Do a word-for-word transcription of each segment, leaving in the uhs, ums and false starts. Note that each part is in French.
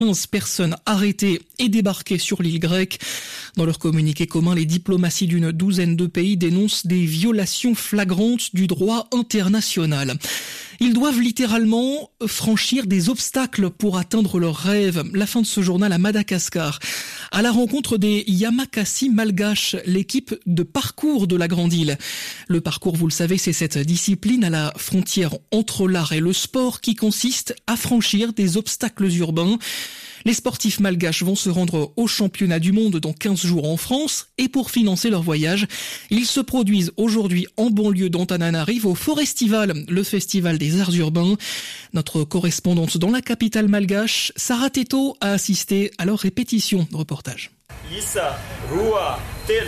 quinze personnes arrêtées et débarquées sur l'île grecque. Dans leur communiqué commun, les diplomaties d'une douzaine de pays dénoncent des violations flagrantes du droit international. Ils doivent littéralement franchir des obstacles pour atteindre leurs rêves. La fin de ce journal à Madagascar. À la rencontre des Yamakasi malgaches, l'équipe de parcours de la Grande Île. Le parcours, vous le savez, c'est cette discipline à la frontière entre l'art et le sport qui consiste à franchir des obstacles urbains. Les sportifs malgaches vont se rendre au championnat du monde dans quinze jours en France et pour financer leur voyage, ils se produisent aujourd'hui en banlieue d'Antananarive au Forestival, le festival des arts urbains. Notre correspondante dans la capitale malgache, Sarah Teto, a assisté à leur répétition. Reportage. Issa, Rua, Tel.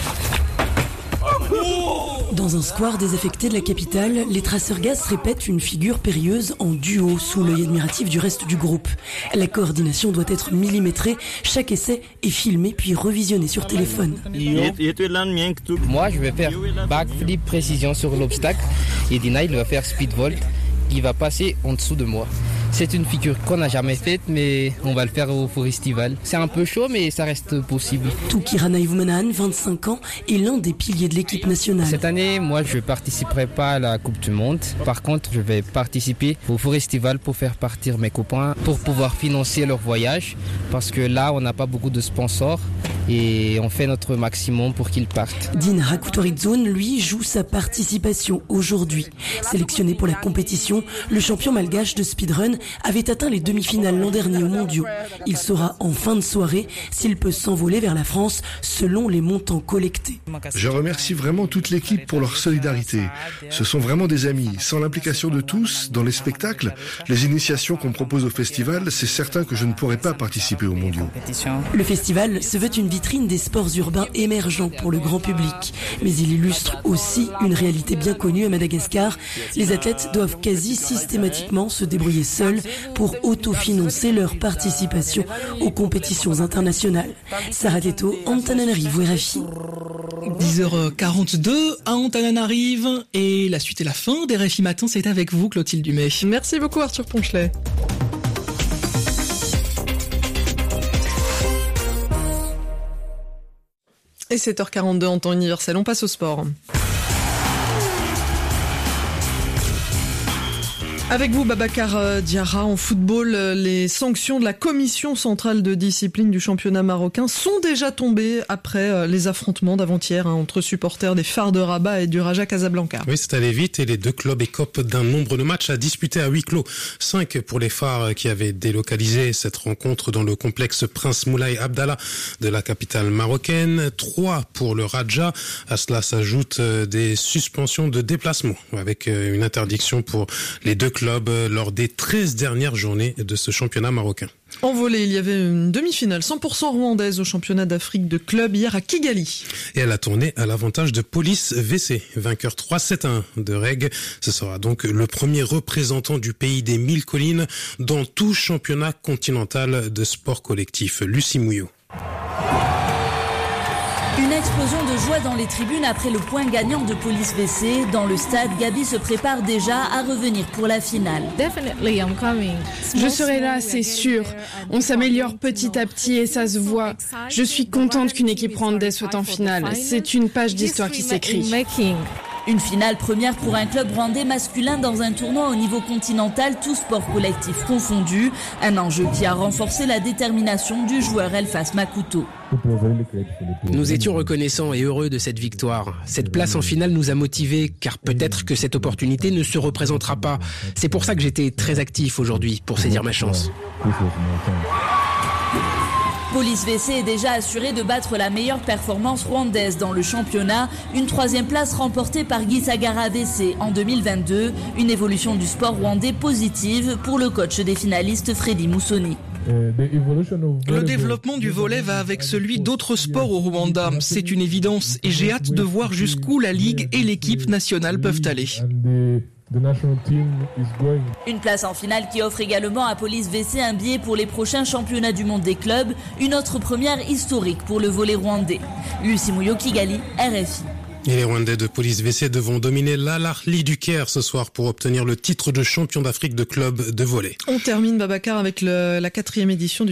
Dans un square désaffecté de la capitale, les traceurs gaz répètent une figure périlleuse en duo sous l'œil admiratif du reste du groupe. La coordination doit être millimétrée, chaque essai est filmé puis revisionné sur téléphone. Moi, je vais faire backflip précision sur l'obstacle et Dina, il va faire speedvolt, il va passer en dessous de moi. C'est une figure qu'on n'a jamais faite, mais on va le faire au Forestival. C'est un peu chaud, mais ça reste possible. Tukirana Ivumanan, vingt-cinq ans, est l'un des piliers de l'équipe nationale. Cette année, moi, je ne participerai pas à la Coupe du Monde. Par contre, je vais participer au Forestival pour faire partir mes copains, pour pouvoir financer leur voyage. Parce que là, on n'a pas beaucoup de sponsors et on fait notre maximum pour qu'ils partent. Dean Rakutoridzone, lui, joue sa participation aujourd'hui. Sélectionné pour la compétition, le champion malgache de speedrun avait atteint les demi-finales l'an dernier aux mondiaux. Il saura en fin de soirée s'il peut s'envoler vers la France selon les montants collectés. Je remercie vraiment toute l'équipe pour leur solidarité. Ce sont vraiment des amis. Sans l'implication de tous dans les spectacles, les initiations qu'on propose au festival, c'est certain que je ne pourrais pas participer aux mondiaux. Le festival se veut une vitrine des sports urbains émergents pour le grand public. Mais il illustre aussi une réalité bien connue à Madagascar. Les athlètes doivent quasi systématiquement se débrouiller seuls pour autofinancer leur participation aux compétitions internationales. Sarah Teto, Antananarive, R F I. dix heures quarante-deux à Antananarive et la suite et la fin des R F I Matin, c'est avec vous Clotilde Dumais. Merci beaucoup Arthur Ponchelet. Et sept heures quarante-deux en temps universel, on passe au sport. Avec vous, Babacar Diarra, en football, les sanctions de la commission centrale de discipline du championnat marocain sont déjà tombées après les affrontements d'avant-hier hein, entre supporters des Phares de Rabat et du Raja Casablanca. Oui, c'est allé vite et les deux clubs écopent d'un nombre de matchs à disputer à huis clos. Cinq pour les Phares qui avaient délocalisé cette rencontre dans le complexe Prince Moulay Abdallah de la capitale marocaine. Trois pour le Raja. À cela s'ajoutent des suspensions de déplacement avec une interdiction pour les deux clubs lors des treize dernières journées de ce championnat marocain. En volley, il y avait une demi-finale cent pour cent rwandaise au championnat d'Afrique de club hier à Kigali. Et elle a tourné à l'avantage de Police V C, vainqueur trois sept un de Reg. Ce sera donc le premier représentant du pays des mille collines dans tout championnat continental de sport collectif. Lucie Mouillot. Une explosion de joie dans les tribunes après le point gagnant de Police V C. Dans le stade, Gabi se prépare déjà à revenir pour la finale. Je serai là, c'est sûr. On s'améliore petit à petit et ça se voit. Je suis contente qu'une équipe rwandaise soit en finale. C'est une page d'histoire qui s'écrit. Une finale première pour un club rwandais masculin dans un tournoi au niveau continental, tout sport collectif confondu. Un enjeu qui a renforcé la détermination du joueur Elfas Makuto. Nous étions reconnaissants et heureux de cette victoire. Cette place en finale nous a motivés, car peut-être que cette opportunité ne se représentera pas. C'est pour ça que j'étais très actif aujourd'hui, pour saisir ma chance. Police V C est déjà assuré de battre la meilleure performance rwandaise dans le championnat. Une troisième place remportée par Gisagara V C en deux mille vingt-deux. Une évolution du sport rwandais positive pour le coach des finalistes Freddy Moussoni. Le développement du volley va avec celui d'autres sports au Rwanda. C'est une évidence et j'ai hâte de voir jusqu'où la Ligue et l'équipe nationale peuvent aller. Une place en finale qui offre également à Police V C un billet pour les prochains championnats du monde des clubs. Une autre première historique pour le volley rwandais. Lucie Mouillot, Kigali, R F I. Et les Rwandais de Police V C devront dominer l'Al Ahly du Caire ce soir pour obtenir le titre de champion d'Afrique de club de volley. On termine, Babacar, avec le, la quatrième édition du